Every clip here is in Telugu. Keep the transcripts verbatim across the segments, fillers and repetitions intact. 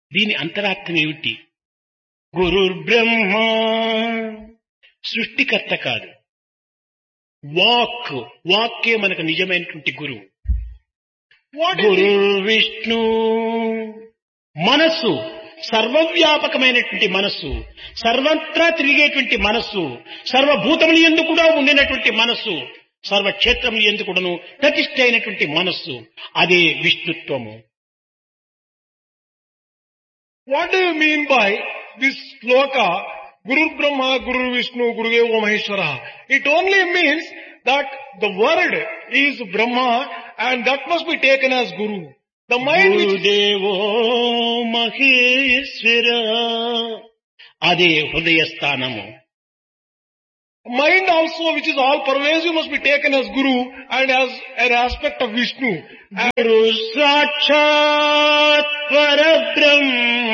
దీని అంతరార్థం ఏమిటి? గురుర్బ్రహ్మ, సృష్టికర్త కాదు. వాక్, వాక్కే మనకు నిజమైనటువంటి గురువు. గురు విష్ణు, మనస్సు, సర్వవ్యాపకమైనటువంటి మనస్సు, సర్వత్రా తిరిగేటువంటి మనస్సు, సర్వభూతములు యందు కూడా ఉండినటువంటి మనస్సు, సర్వక్షేత్రములు యందు కూడాను ప్రతిష్ఠ అయినటువంటి మనస్సు, అదే విష్ణుత్వము. What do you mean by this sloka, Guru Brahma, Guru Vishnu, Guru Deva Maheshwara? It only means that the word is Brahma and that must be taken as Guru. The mind which గురుదేవో Maheshwara, అదే హృదయ స్థానము. mind also which is all pervasive must be taken as Guru and as an aspect of Vishnu. గురు సాక్షాత్ పరబ్రహ్మ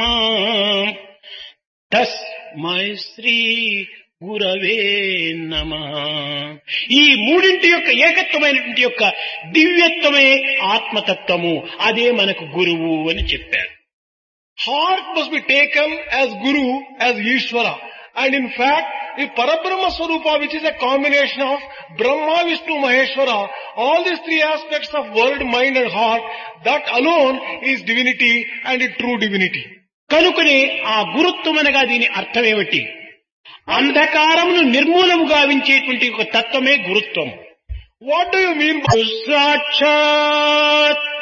తస్మై శ్రీ గురవే నమః. ఈ మూడింటి యొక్క ఏకత్వమైనటువంటి యొక్క దివ్యత్వమే ఆత్మతత్వము, అదే మనకు గురువు అని చెప్పారు. Heart must be taken as Guru, as Ishvara. And in fact, the Parabrahma Swarupa, which is a combination of Brahma, Vishnu, Maheshwara, all these three aspects of world, mind and heart, that alone is divinity and a true divinity. కనుకనే ఆ గురుత్వం అనగా దీని అర్థమేమిటి? అంధకారమును నిర్మూలము గావించేటువంటి ఒక తత్వమే గురుత్వం. What do you mean by సాక్షాత్